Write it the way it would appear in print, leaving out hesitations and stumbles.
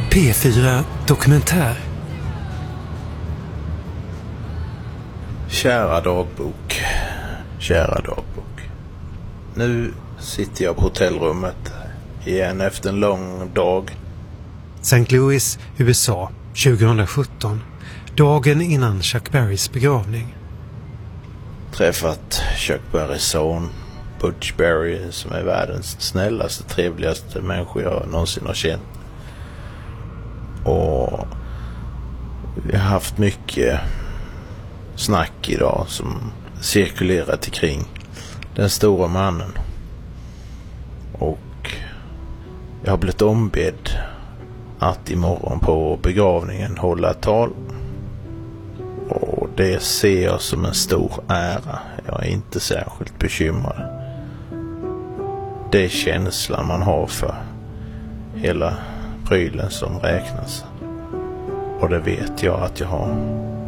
P4 Dokumentär. Kära dagbok, kära dagbok. Nu sitter jag på hotellrummet igen efter en lång dag. St. Louis, USA, 2017. Dagen innan Chuck Berrys begravning. Träffat Chuck Berrys son, Butch Berry, som är världens snällaste, trevligaste människa jag någonsin har känt. Och vi har haft mycket snack idag som cirkulerat kring den stora mannen. Och jag har blivit ombedd att imorgon på begravningen hålla ett tal. Och det ser jag som en stor ära. Jag är inte särskilt bekymrad. Det är känslan man har för hela prylen som räknas. Och det vet jag att jag har.